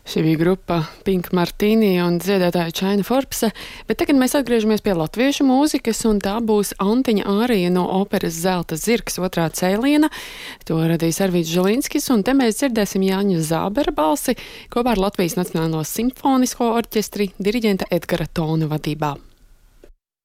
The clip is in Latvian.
Šī bija grupa Pink Martini un dziedātāja Čaina Forbse, bet tagad mēs atgriežamies pie latviešu mūzikas, un tā būs Antiņa ārija no operas Zelta zirgs otrā cēliena. To radīs Arvīds Žilinskis, un te mēs dzirdēsim Jāņa Zābera balsi kopā ar Latvijas Nacionālo simfonisko orķestri diriģenta Edgara Tona vadībā.